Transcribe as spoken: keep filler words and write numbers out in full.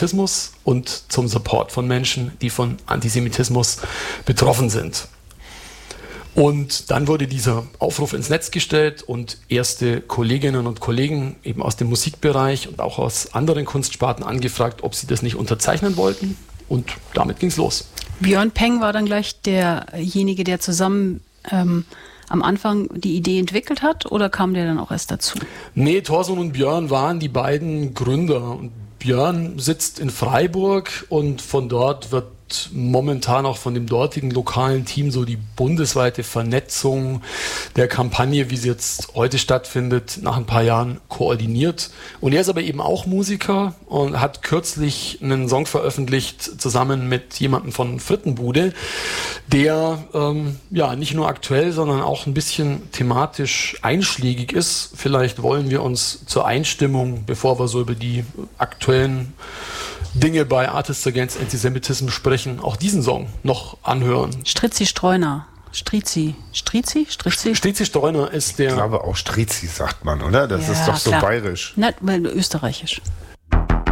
Antisemitismus und zum Support von Menschen, die von Antisemitismus betroffen sind. Und dann wurde dieser Aufruf ins Netz gestellt und erste Kolleginnen und Kollegen eben aus dem Musikbereich und auch aus anderen Kunstsparten angefragt, ob sie das nicht unterzeichnen wollten. Und damit ging's los. Björn Peng war dann gleich derjenige, der zusammen ähm, am Anfang die Idee entwickelt hat, oder kam der dann auch erst dazu? Nee, Thorson und Björn waren die beiden Gründer. Und Björn sitzt in Freiburg und von dort wird momentan auch von dem dortigen lokalen Team so die bundesweite Vernetzung der Kampagne, wie sie jetzt heute stattfindet, nach ein paar Jahren koordiniert. Und er ist aber eben auch Musiker und hat kürzlich einen Song veröffentlicht, zusammen mit jemandem von Frittenbude, der ähm, ja nicht nur aktuell, sondern auch ein bisschen thematisch einschlägig ist. Vielleicht wollen wir uns zur Einstimmung, bevor wir so über die aktuellen Dinge bei Artists Against Antisemitism sprechen, auch diesen Song noch anhören. Stritzi Streuner. Strizi. Strizi? Strizi? Strizi Streuner ist der... Ich glaube auch Strizi sagt man, oder? Das ja, ist doch so klar. bayerisch. Nein, weil österreichisch.